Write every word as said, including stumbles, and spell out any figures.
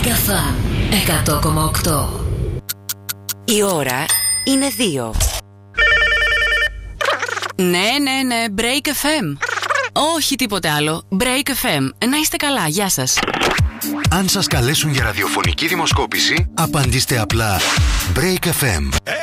Καφά εκατό κόμμα οκτώ. Η ώρα είναι δύο. Ναι, ναι, ναι, Break εφ εμ. Όχι τίποτε άλλο. Break εφ εμ. Να είστε καλά, γεια σας. Αν σας καλέσουν για ραδιοφωνική δημοσκόπηση, απαντήστε απλά Break εφ εμ.